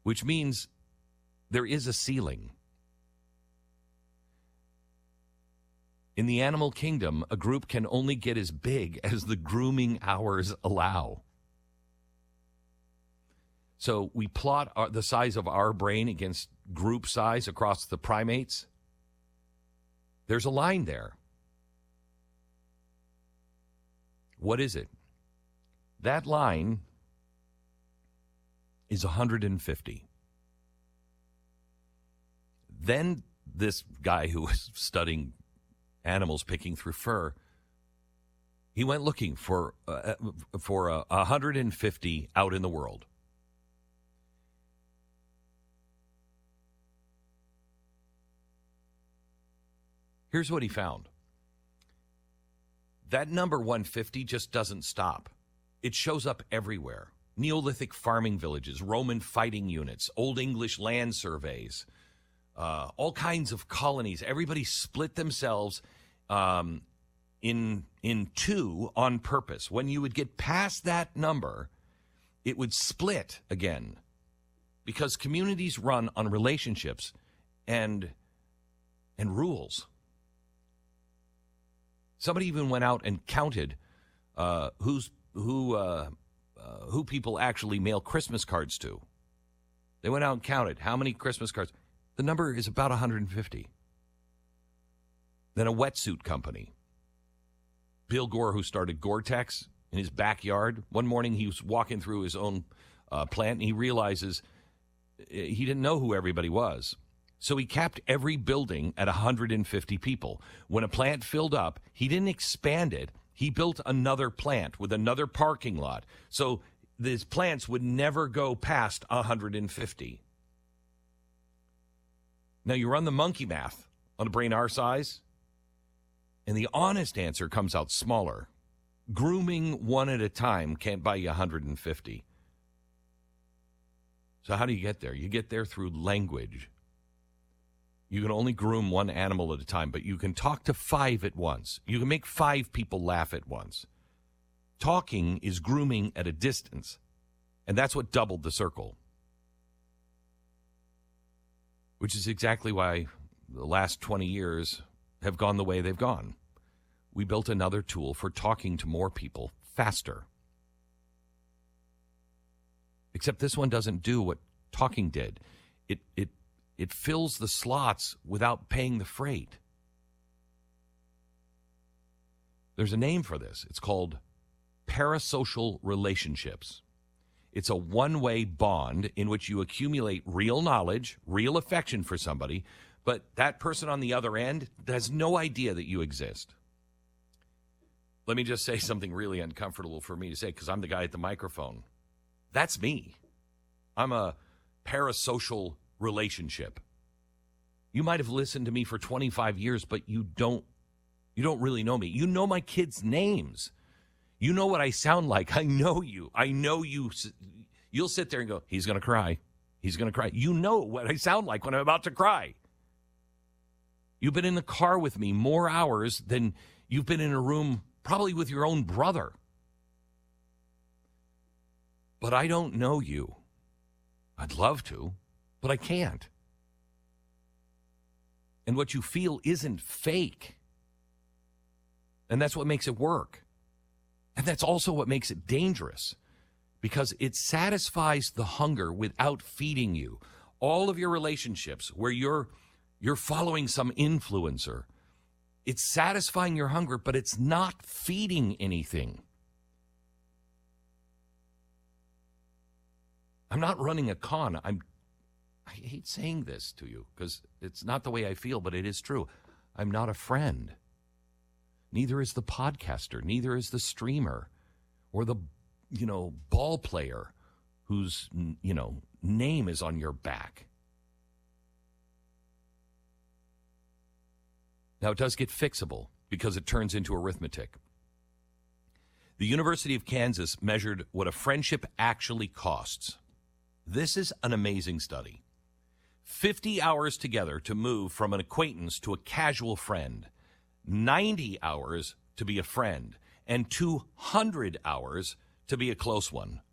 which means there is a ceiling. In the animal kingdom, a group can only get as big as the grooming hours allow. So we plot the size of our brain against group size across the primates. There's a line there. What is it? That line is 150. Then this guy who was studying animals picking through fur, he went looking for 150 out in the world. Here's what he found. That number 150 just doesn't stop. It shows up everywhere. Neolithic farming villages, Roman fighting units, Old English land surveys, all kinds of colonies. Everybody split themselves in two on purpose. When you would get past that number, it would split again, because communities run on relationships and rules. Somebody even went out and counted who people actually mail Christmas cards to. They went out and counted how many Christmas cards. The number is about 150. Then a wetsuit company. Bill Gore, who started Gore-Tex in his backyard, one morning he was walking through his own plant, and he realizes he didn't know who everybody was. So he capped every building at 150 people. When a plant filled up, he didn't expand it. He built another plant with another parking lot. So these plants would never go past 150. Now you run the monkey math on a brain our size, and the honest answer comes out smaller. Grooming one at a time can't buy you 150. So how do you get there? You get there through language. You can only groom one animal at a time, but you can talk to 5 at once. You can make 5 people laugh at once. Talking is grooming at a distance, and that's what doubled the circle, which is exactly why the last 20 years have gone the way they've gone. We built another tool for talking to more people faster. Except this one doesn't do what talking did. It fills the slots without paying the freight. There's a name for this. It's called parasocial relationships. It's a one-way bond in which you accumulate real knowledge, real affection for somebody, but that person on the other end has no idea that you exist. Let me just say something really uncomfortable for me to say, because I'm the guy at the microphone. That's me. I'm a parasocial relationship. You might have listened to me for 25 years, but you don't really know me. You know my kids' names. You know what I sound like. I know you. You'll sit there and go, he's going to cry. He's going to cry. You know what I sound like when I'm about to cry. You've been in the car with me more hours than you've been in a room probably with your own brother. But I don't know you. I'd love to, but I can't. And what you feel isn't fake. And that's what makes it work. And that's also what makes it dangerous, because it satisfies the hunger without feeding you. All of your relationships where you're following some influencer, it's satisfying your hunger, but it's not feeding anything. I'm not running a con. I hate saying this to you because it's not the way I feel, but it is true. I'm not a friend. Neither is the podcaster. Neither is the streamer or the, ball player whose, name is on your back. Now, it does get fixable because it turns into arithmetic. The University of Kansas measured what a friendship actually costs. This is an amazing study. 50 hours together to move from an acquaintance to a casual friend, 90 hours to be a friend, and 200 hours to be a close one.